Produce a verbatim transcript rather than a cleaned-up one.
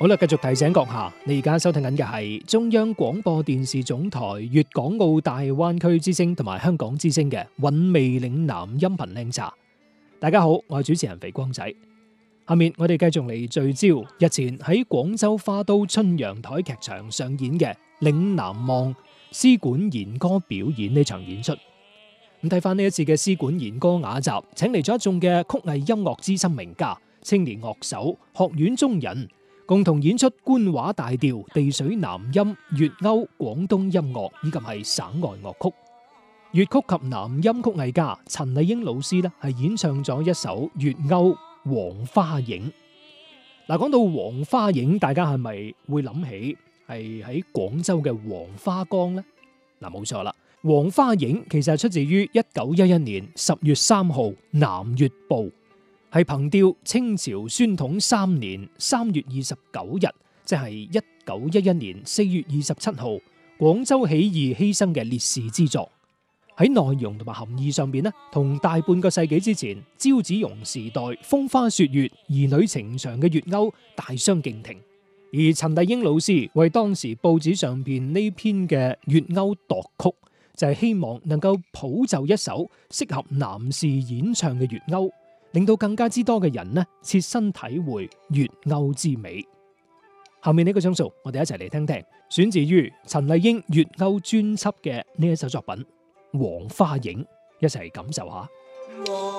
好啦，繼續提醒閣下，你而家收聽緊嘅係中央廣播電視總台粵港澳大灣區之聲同埋香港之聲嘅韻味嶺南音頻靚茶。大家好，我係主持人肥光仔。下面我哋繼續嚟聚焦日前喺廣州花都春陽台劇場上演嘅《嶺南望》絲管弦歌表演呢場演出。咁睇翻呢一次嘅絲管弦歌雅集，請嚟咗一眾嘅曲藝音樂資深名家、青年樂手、學院中人，共同演出官話大調、地水南音、粵謳、廣東音樂以及係省外樂曲。粵曲及南音曲藝家陳麗英老師呢係演唱咗一首粵謳《黃花影》。嗱，講到黃花影，大家係咪會諗起係喺廣州嘅黃花崗呢？嗱，冇錯啦，《黃花影》其實係出自於一九一一年十月三號《南粵報》。係憑吊清朝宣統三年三月二十九日，即係一九一一年四月二十七號，廣州起義犧牲嘅烈士之作。喺內容同埋含義上邊呢，同大半個世紀之前趙子龍時代風花雪月、兒女情長嘅粵謳大相徑庭。而陳麗英老師為當時報紙上邊呢篇嘅粵謳度曲，就係希望能夠譜就一首適合男士演唱嘅粵謳，令到更加之多嘅人呢切身體會粵謳之美。下面呢個鐘數，我哋一齊嚟聽聽選自於陳麗英粵謳專輯嘅呢一首作品《黃花影》，一齊感受下。